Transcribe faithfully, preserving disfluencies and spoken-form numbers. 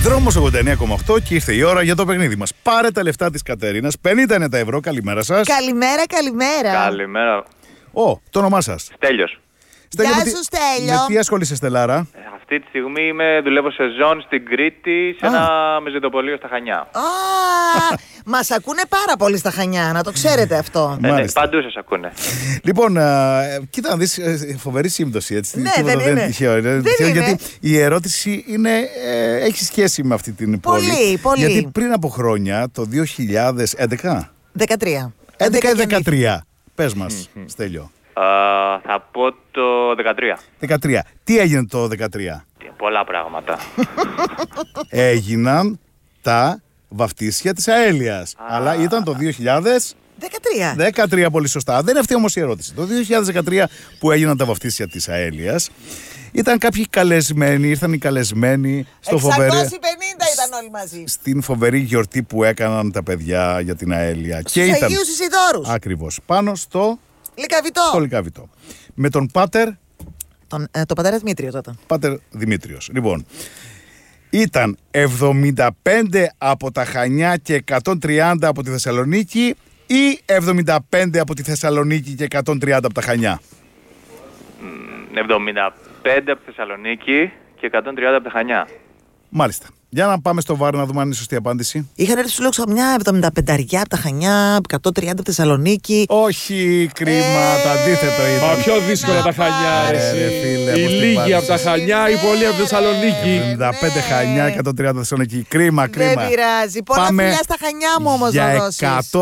Δρόμος ογδόντα εννέα κόμμα οκτώ και ήρθε η ώρα για το παιχνίδι μας. Πάρε τα λεφτά της Κατερίνας, πενήντα είναι τα ευρώ. Καλημέρα σας. Καλημέρα, καλημέρα. Καλημέρα. Ω, το όνομά σας. Στέλιος. Στέλιο, Γεια με τι- σου, Στέλιο. Με τι ασχολείσαι, Στελάρα? Ε, Αυτή τη στιγμή είμαι, δουλεύω σεζόν στην Κρήτη, σε Α. ένα μεζεδοπολείο στα Χανιά. Α, μας ακούνε πάρα πολύ στα Χανιά, να το ξέρετε αυτό. Ε, ναι, Μάλιστα. παντού σας ακούνε. Λοιπόν, α, κοίτα να δεις, ε, φοβερή σύμπτωση, έτσι. Ναι, Τίποτα δεν είναι. τυχαίο, Δεν τυχαίο, είναι. Γιατί η ερώτηση είναι, ε, έχει σχέση με αυτή την πόλη. Πολύ, πολύ. Γιατί πριν από χρόνια, το δύο χιλιάδες έντεκα, δεκατρία. έντεκα ή γεννήθηκα. δεκατρία, πες μας, Στέλιο. Α, θα πω το δεκατρία. δεκατρία. Τι έγινε το δεκατρία? Τι, πολλά πράγματα. Έγιναν τα βαφτίσια της αέλιας. Αλλά ήταν το δύο χιλιάδες δεκατρία. δεκατρία, πολύ σωστά. Δεν είναι αυτή όμως η ερώτηση. Το δύο χιλιάδες δεκατρία που έγιναν τα βαφτίσια της αέλιας, ήταν κάποιοι καλεσμένοι, ήρθαν οι καλεσμένοι στο φοβερή, εξακόσιοι πενήντα ήταν όλοι μαζί. στην φοβερή γιορτή που έκαναν τα παιδιά για την αέλια. Στους Αγίους Ισιδόρους. Ακριβώς, πάνω στο, Λυκαβητό. στο Λυκαβητό. Με τον Πάτερ, Τον, ε, το πατέρα Δημήτριο τότε. Πάτερ Δημήτριος. Λοιπόν, ήταν εβδομήντα πέντε από τα Χανιά και εκατόν τριάντα από τη Θεσσαλονίκη ή εβδομήντα πέντε από τη Θεσσαλονίκη και εκατόν τριάντα από τα Χανιά? Μ, εβδομήντα πέντε από τη Θεσσαλονίκη και εκατόν τριάντα από τα Χανιά. Μάλιστα. Για να πάμε στο βάρ να δούμε αν είναι σωστή απάντηση. Είχαν έρθει σου λέω μια εβδομήντα πέντε από τα Χανιά, εκατόν τριάντα από τη Θεσσαλονίκη. Όχι, κρίμα, το αντίθετο Μα ήταν. πιο δύσκολα τα Χανιά, ρε, Ε, ρε, εσύ. φίλε, Οι πώς την λίγοι πάρεις από τα εσύ. Χανιά, οι πολλοί από τη Θεσσαλονίκη. εβδομήντα πέντε Χανιά, εκατόν τριάντα Θεσσαλονίκη. Κρίμα, κρίμα. Δεν πειράζει. Πολλά Πάμε φιλιά στα Χανιά μου όμως για να δώσεις. εκατό